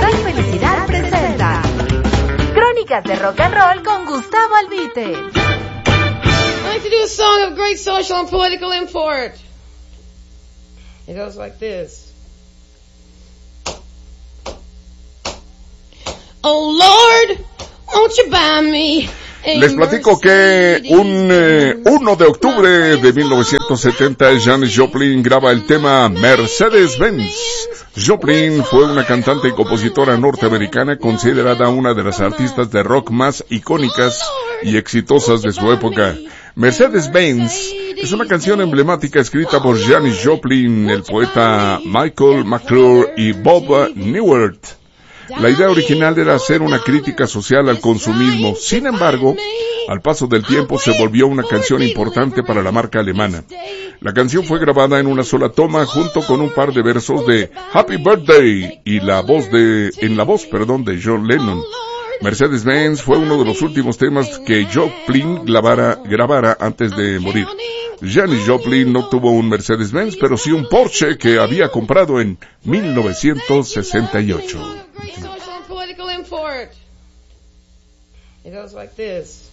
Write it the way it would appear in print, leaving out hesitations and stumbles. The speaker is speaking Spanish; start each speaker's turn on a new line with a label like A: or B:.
A: Gran Felicidad presenta Crónicas de Rock and Roll con Gustavo Albite.
B: I'd like to do a song of great social and political import. It goes like this. Oh Lord, won't you buy me?
C: Les platico que un 1 de octubre de 1970 Janis Joplin graba el tema Mercedes-Benz. Joplin fue una cantante y compositora norteamericana considerada una de las artistas de rock más icónicas y exitosas de su época. Mercedes-Benz es una canción emblemática escrita por Janis Joplin, el poeta Michael McClure y Bob Newhart. La idea original era hacer una crítica social al consumismo. Sin embargo, al paso del tiempo se volvió una canción importante para la marca alemana. La canción fue grabada en una sola toma junto con un par de versos de Happy Birthday y en la voz de John Lennon. Mercedes-Benz fue uno de los últimos temas que Joplin grabara antes de morir. Janis Joplin no tuvo un Mercedes-Benz, pero sí un Porsche que había comprado en 1968.
B: It goes like this.